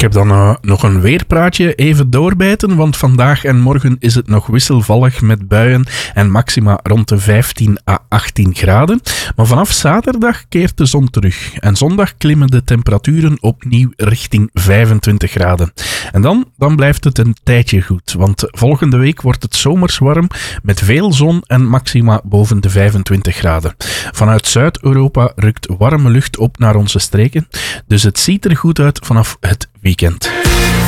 heb dan nog een weerpraatje even doorbijten, want vandaag en morgen is het nog wisselvallig met buien en maxima rond de 15 à 18 graden. Maar vanaf zaterdag keert de zon terug en zondag klimmen de temperaturen opnieuw richting 25 graden. En dan blijft het een tijdje goed, want volgende week wordt het zomers warm met veel zon en maxima boven de 25 graden. Vanuit Zuid-Europa rukt warme lucht op naar onze streken, dus het ziet er goed uit vanaf het weekend.